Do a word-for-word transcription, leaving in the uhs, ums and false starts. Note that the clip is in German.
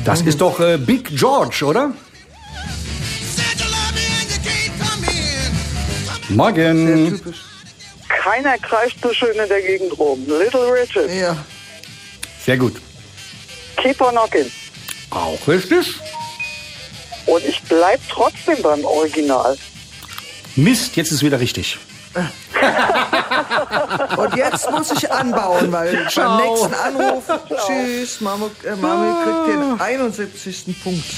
Das ist doch äh, Big George, oder? Morgen. Sehr typisch. Keiner kreischt so schön in der Gegend rum. Little Richard. Ja. Sehr gut. Keep on knocking. Auch richtig. Und ich bleib trotzdem beim Original. Mist, jetzt ist es wieder richtig. Und jetzt muss ich anbauen, weil Ciao. beim nächsten Anruf, tschüss, Mami, äh, Mami kriegt den einundsiebzigsten Punkt.